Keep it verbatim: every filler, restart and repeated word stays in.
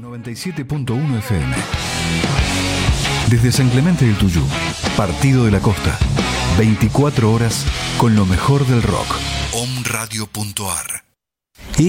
noventa y siete punto uno F M. Desde San Clemente del Tuyú, Partido de la Costa. veinticuatro horas con lo mejor del rock. Om Radio punto ar